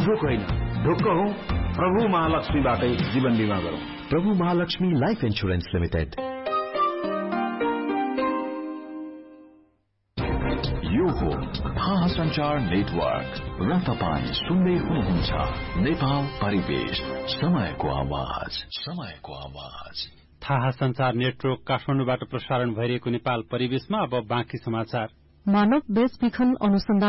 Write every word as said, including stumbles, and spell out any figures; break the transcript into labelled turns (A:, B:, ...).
A: दुख होइन, ढुक्क हौ। प्रभु महालक्ष्मीबाटै जीवन बीमा गरौं।
B: प्रभु महालक्ष्मी लाइफ इन्स्योरेन्स लिमिटेड।
C: यो हो थाहा संचार नेटवर्क र तपाईं सुन्दै हुनुहुन्छ नेपाल परिवेश, समयको आवाज, समयको आवाज।
D: थाहा संचार नेटवर्क काठमाडौँबाट प्रसारण भइरहेको नेपाल परिवेशमा अब बाँकी समाचार।
E: मानव बेचबिखन अनुसन्धान